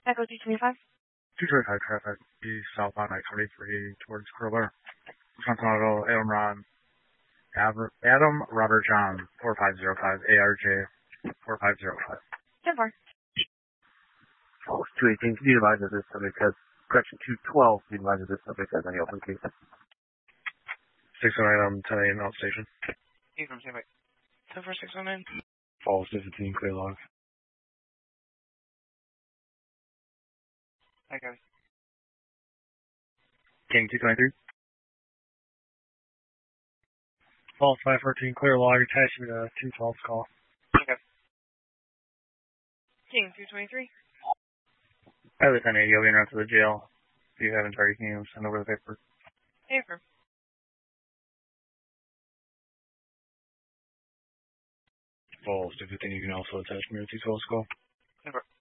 Echo 225. 225 traffic, east southbound I-23 towards Curler. Wisconsin Auto, Adam Robert John, 4505, ARJ, 4505. 10-4. Oh, 218, can you advise that this subject has, correction, 212, can you advise that this subject has any open cases? 609, 10 outstation. From Civic. 10-4-609. Falls to 15, clear log. I got it. King 223. Falls 514, clear log, attachment 212 call. Okay. King 223. Hi, Lieutenant, you'll be in route to the jail. If you haven't already, can you send over the paper? Paper. Falls to 15, you can also attach me to 212 call. Paper.